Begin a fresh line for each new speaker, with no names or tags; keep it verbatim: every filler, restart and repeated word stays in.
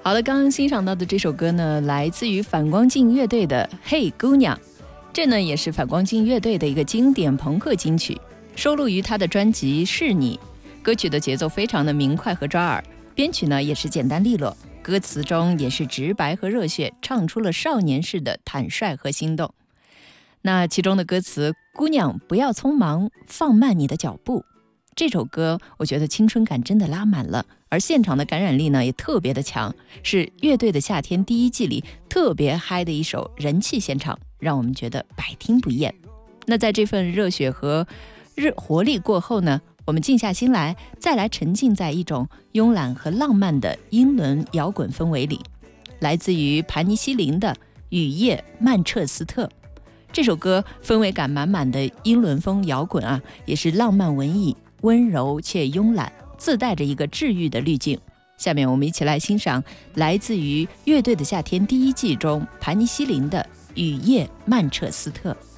好了，刚刚欣赏到的这首歌呢，来自于反光镜乐队的《嘿姑娘》，这呢也是反光镜乐队的一个经典朋克金曲，收录于他的专辑《是你》。歌曲的节奏非常的明快和抓耳，编曲呢也是简单利落，歌词中也是直白和热血，唱出了少年式的坦率和心动。那其中的歌词“姑娘不要匆忙，放慢你的脚步”，这首歌我觉得青春感真的拉满了，而现场的感染力呢也特别的强，是乐队的夏天第一季里特别嗨的一首人气现场，让我们觉得百听不厌。那在这份热血和热活力过后呢，我们静下心来，再来沉浸在一种慵懒和浪漫的英伦摇滚氛围里。来自于盘尼西林的《雨夜曼彻斯特》，这首歌氛围感满满的英伦风摇滚啊，也是浪漫文艺，温柔且慵懒，自带着一个治愈的滤镜。下面我们一起来欣赏来自于乐队的夏天第一季中盘尼西林的《雨夜曼彻斯特》。